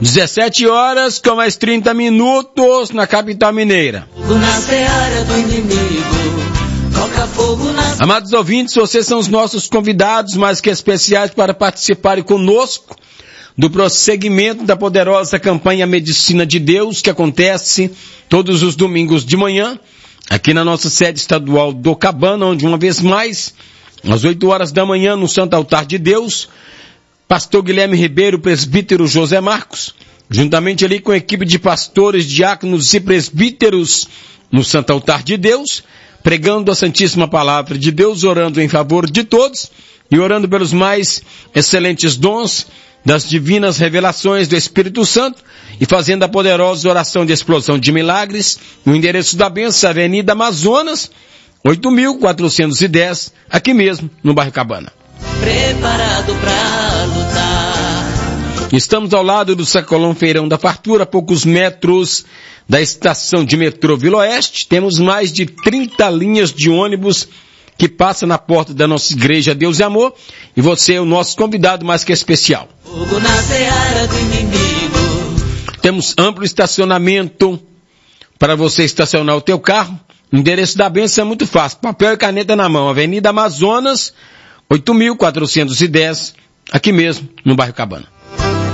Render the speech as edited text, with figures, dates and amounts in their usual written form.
17 horas com mais 30 minutos na capital mineira. Amados ouvintes, vocês são os nossos convidados mais que especiais para participarem conosco do prosseguimento da poderosa campanha Medicina de Deus, que acontece todos os domingos de manhã, aqui na nossa sede estadual do Cabana, onde uma vez mais, às 8 horas da manhã, no Santo Altar de Deus, pastor Guilherme Ribeiro, presbítero José Marcos, juntamente ali com a equipe de pastores, diáconos e presbíteros no Santo Altar de Deus, pregando a Santíssima Palavra de Deus, orando em favor de todos e orando pelos mais excelentes dons das divinas revelações do Espírito Santo e fazendo a poderosa oração de explosão de milagres no endereço da bênção, Avenida Amazonas, 8.410, aqui mesmo, no bairro Cabana. Preparado pra lutar. Estamos ao lado do Sacolão Feirão da Fartura, a poucos metros da estação de metrô Vila Oeste. Temos mais de 30 linhas de ônibus que passam na porta da nossa igreja Deus e Amor. E você é o nosso convidado mais que especial. Fogo na seara do inimigo. Temos amplo estacionamento para você estacionar o teu carro. O endereço da bênção é muito fácil. Papel e caneta na mão. Avenida Amazonas, 8.410, aqui mesmo, no bairro Cabana.